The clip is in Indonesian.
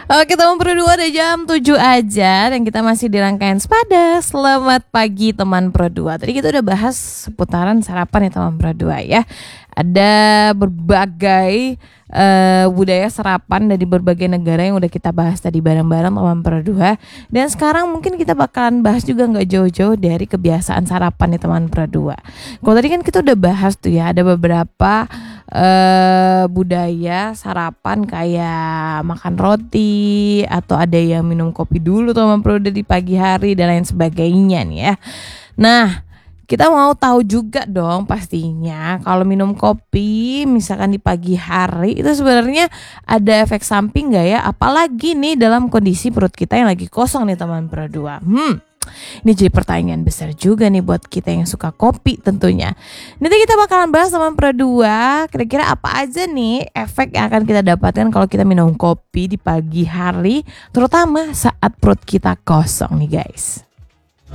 Oke, teman Pro 2 udah jam 7 aja dan kita masih di rangkaian Sepada. Selamat pagi teman Pro 2. Tadi kita udah bahas seputaran sarapan ya teman Pro 2 ya. Ada berbagai budaya sarapan dari berbagai negara yang udah kita bahas tadi bareng-bareng teman Pro 2. Dan sekarang mungkin kita bakalan bahas juga gak jauh-jauh dari kebiasaan sarapan nih teman Pro 2. Kalau tadi kan kita udah bahas tuh ya, ada beberapa budaya sarapan kayak makan roti atau ada yang minum kopi dulu teman Pro di pagi hari dan lain sebagainya nih ya. Nah, kita mau tahu juga dong pastinya kalau minum kopi misalkan di pagi hari itu sebenarnya ada efek samping gak ya? Apalagi nih dalam kondisi perut kita yang lagi kosong nih teman Pro 2. Ini jadi pertanyaan besar juga nih buat kita yang suka kopi tentunya. Nanti kita bakalan bahas sama Pro 2 kira-kira apa aja nih efek yang akan kita dapatkan kalau kita minum kopi di pagi hari, terutama saat perut kita kosong nih guys.